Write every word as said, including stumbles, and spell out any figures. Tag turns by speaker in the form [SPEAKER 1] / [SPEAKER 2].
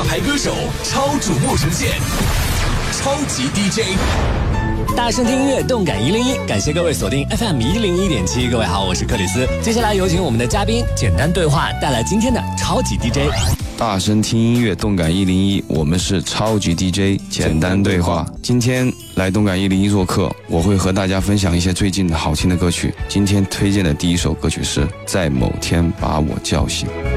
[SPEAKER 1] 牌歌手超瞩目呈现，超级 D J。
[SPEAKER 2] 大声听音乐，动感一零一，感谢各位锁定 F M 一零一点七。各位好，我是克里斯。接下来有请我们的嘉宾简单对话带来今天的超级 D J。
[SPEAKER 3] 大声听音乐，动感一零一，我们是超级 D J 简单对话。今天来动感一零一做客，我会和大家分享一些最近好听的歌曲。今天推荐的第一首歌曲是《在某天把我叫醒》。